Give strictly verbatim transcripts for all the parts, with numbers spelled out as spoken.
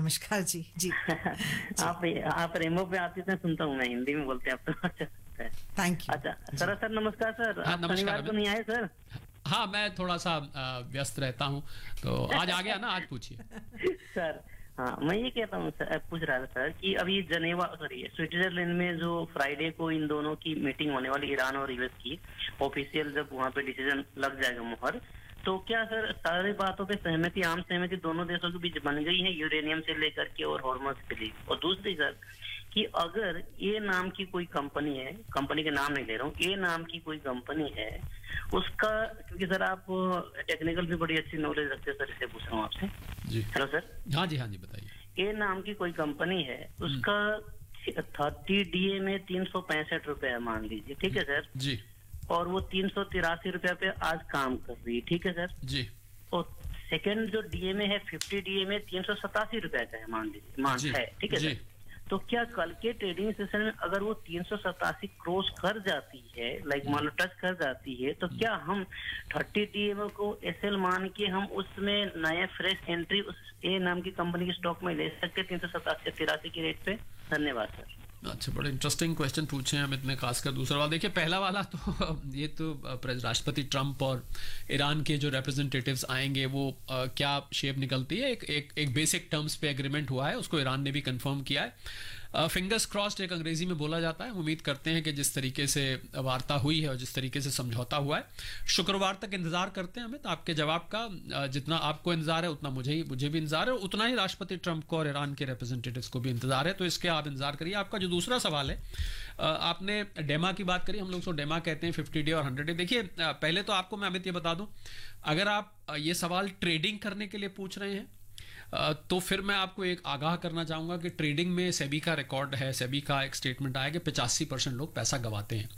नमस्कार जी। जी, जी। आप आप रेमो पे आते थे, सुनता हूँ मैं, हिंदी में बोलते हैं आप तो अच्छा लगता है। Thank you. अच्छा सर, सर नमस्कार सर। हाँ, आप नमस्कार शनिवार को अमित। नहीं आए सर? हाँ, मैं थोड़ा सा अ, व्यस्त रहता हूँ, तो आज आ गया ना, आज पूछिए। सर हाँ, मैं ये कहता हूँ सर, पूछ रहा था सर कि अभी जनेवा सॉरी स्विट्जरलैंड में जो फ्राइडे को इन दोनों की मीटिंग होने वाली, ईरान और यूएस की, ऑफिशियल जब वहाँ पे डिसीजन लग जाएगा मुहर, तो क्या सर सारी बातों पे सहमति, आम सहमति दोनों देशों के बीच बन गई है, यूरेनियम से लेकर के और हॉर्मोन्स के लिए? और दूसरी सर कि अगर ए नाम की कोई कंपनी है, कंपनी के नाम नहीं ले रहा हूँ, ए नाम की कोई कंपनी है, उसका, क्योंकि सर आप टेक्निकल भी बड़ी अच्छी नॉलेज रखते हैं सर, इसलिए पूछ रहा हूँ आपसे। जी हेलो सर। हाँ जी, हाँ जी, बताइए। ए नाम की कोई कंपनी है, उसका थर्टी डीए में तीन सौ पैंसठ रुपए है मान लीजिए, ठीक है सर? जी और वो तीन सौ तिरासी रुपए पे आज काम कर रही है, ठीक है सर? जी और सेकंड जो डीए में है, फिफ्टी डीए में तीन सौ सतासी रुपए का है मान लीजिए, मान जी, है, ठीक है जी। सर? तो क्या कल के ट्रेडिंग सेशन में अगर वो तीन सौ सतासी क्रॉस कर जाती है, लाइक मान लो टच कर जाती है, तो क्या हम थर्टी डीएम को एसएल मान के हम उसमें नया फ्रेश एंट्री उस ए नाम की कंपनी के स्टॉक में ले सकते तीन सौ सतासी तिरासी के रेट पे? धन्यवाद सर। अच्छा, बड़े इंटरेस्टिंग क्वेश्चन पूछे हैं अमित ने, खासकर दूसरा वाला। देखिए, पहला वाला तो ये तो प्रेस- राष्ट्रपति ट्रंप और ईरान के जो रिप्रेजेंटेटिव्स आएंगे वो आ, क्या शेप निकलती है, एक एक एक बेसिक टर्म्स पे एग्रीमेंट हुआ है, उसको ईरान ने भी कंफर्म किया है। फिंगर्स क्रॉस्ड एक अंग्रेजी में बोला जाता है। उम्मीद करते हैं कि जिस तरीके से वार्ता हुई है और जिस तरीके से समझौता हुआ है, शुक्रवार तक इंतजार करते हैं अमित आपके जवाब का। आ, जितना आपको इंतजार है उतना मुझे ही मुझे भी इंतजार है, उतना ही राष्ट्रपति ट्रंप को और ईरान के रिप्रेजेंटेटिव्स को भी इंतजार है, तो इसके आप इंतजार करिए। आपका जो दूसरा सवाल है, आपने डेमा की बात करी, हम लोग तो डेमा कहते हैं फिफ्टी डे और हंड्रेड डे। देखिए, पहले तो आपको मैं अमित ये बता दूं, अगर आप ये सवाल ट्रेडिंग करने के लिए पूछ रहे हैं तो फिर मैं आपको एक आगाह करना चाहूंगा कि ट्रेडिंग में सेबी का रिकॉर्ड है, सेबी का एक स्टेटमेंट आया कि पचासी परसेंट लोग पैसा गंवाते हैं।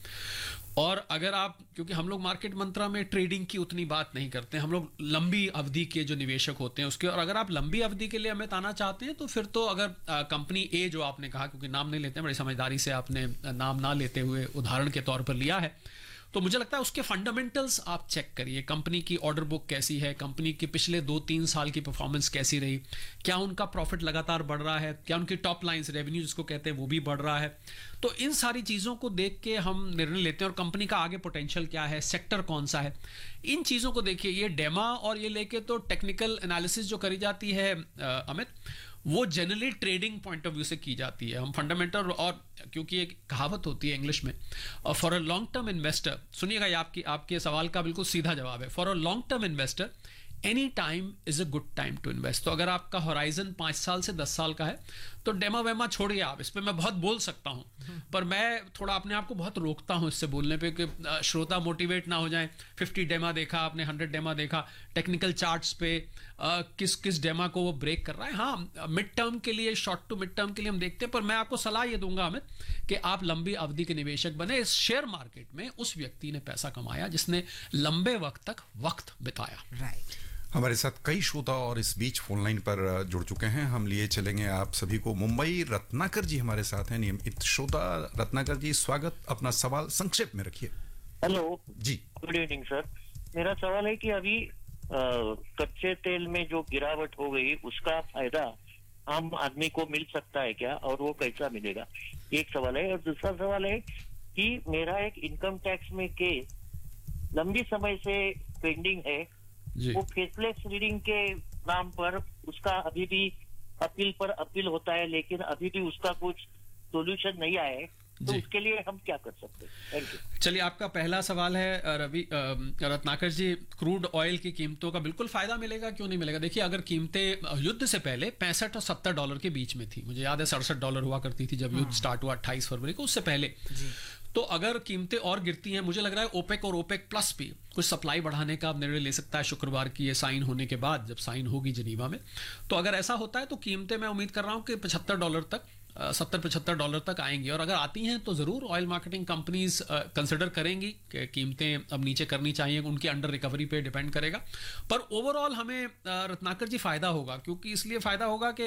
और अगर आप, क्योंकि हम लोग मार्केट मंत्रा में ट्रेडिंग की उतनी बात नहीं करते, हम लोग लंबी अवधि के जो निवेशक होते हैं उसके, और अगर आप लंबी अवधि के लिए हमें आना चाहते हैं तो फिर तो अगर कंपनी ए जो आपने कहा, क्योंकि नाम नहीं लेते हैं, बड़ी समझदारी से आपने नाम ना लेते हुए उदाहरण के तौर पर लिया है, तो मुझे लगता है उसके फंडामेंटल्स आप चेक करिए। कंपनी की ऑर्डर बुक कैसी है, कंपनी के पिछले दो तीन साल की परफॉर्मेंस कैसी रही, क्या उनका प्रॉफिट लगातार बढ़ रहा है, क्या उनकी टॉप लाइन्स रेवेन्यू जिसको कहते हैं वो भी बढ़ रहा है। तो इन सारी चीज़ों को देख के हम निर्णय लेते हैं, और कंपनी का आगे पोटेंशियल क्या है, सेक्टर कौन सा है, इन चीज़ों को देखिए। ये डेमा और ये लेके तो टेक्निकल एनालिसिस जो करी जाती है अमित, वो generally trading point of view से की जाती है। हम फंडामेंटल, और क्योंकि एक कहावत होती है इंग्लिश में, for a long term investor, सुनिएगा, ये आपकी आपके सवाल का बिल्कुल सीधा जवाब है, for a long term investor any time is a good time to invest. तो अगर आपका होराइजन पाँच साल से दस साल का है तो डेमा वेमा छोड़िए आप, इस पर मैं बहुत बोल सकता हूँ, पर मैं थोड़ा अपने आप को बहुत रोकता हूँ इससे बोलने पे कि श्रोता मोटिवेट ना हो जाए। फिफ्टी डेमा देखा आपने, हंड्रेड डेमा देखा, टेक्निकल चार्ट्स पे आ, किस किस डेमा को वो ब्रेक कर रहा है। हाँ, मिड टर्म के लिए, शॉर्ट टू मिड टर्म के लिए हम देखते हैं, पर मैं आपको सलाह ये दूंगा अमित कि आप लंबी अवधि के निवेशक बने। इस शेयर मार्केट में उस व्यक्ति ने पैसा कमाया जिसने लंबे वक्त तक वक्त बिताया। राइट। हमारे साथ कई श्रोता और इस बीच फोन लाइन पर जुड़ चुके हैं। हम लिए चलेंगे आप सभी को मुंबई। रत्नाकर जी हमारे साथ हैं, नियमित श्रोता। रत्नाकर जी, स्वागत। अपना सवाल संक्षेप में रखिए। हेलो जी, गुड इवनिंग सर। मेरा सवाल है कि अभी आ, कच्चे तेल में जो गिरावट हो गई उसका फायदा आम आदमी को मिल सकता है क्या, और वो कैसा मिलेगा? एक सवाल है। और दूसरा सवाल है कि मेरा एक इनकम टैक्स में केस लंबी समय से पेंडिंग है, वो फेसलेस रीडिंग के नाम पर उसका अभी भी अपील पर अपील होता है, लेकिन अभी भी उसका कुछ सोल्यूशन नहीं आया है, तो उसके लिए हम क्या कर सकते हैं? Thank you. चलिए, आपका पहला सवाल है रवि रत्नाकर जी, क्रूड ऑयल की कीमतों का बिल्कुल फायदा मिलेगा, क्यों नहीं मिलेगा। देखिए, अगर कीमतें युद्ध से पहले पैंसठ और सत्तर डॉलर के बीच में थी, मुझे याद है सड़सठ डॉलर हुआ करती थी जब युद्ध स्टार्ट हुआ अट्ठाईस फरवरी को, उससे पहले, तो अगर कीमतें और गिरती हैं, मुझे लग रहा है ओपेक और ओपेक प्लस भी कुछ सप्लाई बढ़ाने का निर्णय ले सकता है शुक्रवार की ये साइन होने के बाद, जब साइन होगी जिनीवा में। तो अगर ऐसा होता है तो कीमतें मैं उम्मीद कर रहा हूं कि पचहत्तर डॉलर तक, सत्तर पचहत्तर डॉलर तक आएंगी। और अगर आती हैं तो ज़रूर ऑयल मार्केटिंग कंपनीज कंसिडर करेंगी कि कीमतें अब नीचे करनी चाहिए, उनकी अंडर रिकवरी पे डिपेंड करेगा। पर ओवरऑल हमें रत्नाकर जी फ़ायदा होगा, क्योंकि इसलिए फ़ायदा होगा कि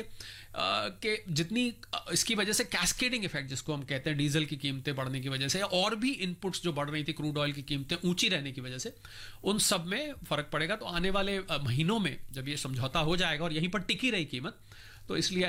कि जितनी इसकी वजह से कैस्केडिंग इफेक्ट जिसको हम कहते हैं, डीजल की कीमतें बढ़ने की वजह से, और भी इनपुट्स जो बढ़ रही थी क्रूड ऑयल की कीमतें ऊंची रहने की वजह से, उन सब में फ़र्क पड़ेगा। तो आने वाले महीनों में जब ये समझौता हो जाएगा और यहीं पर टिकी रही कीमत, तो इसलिए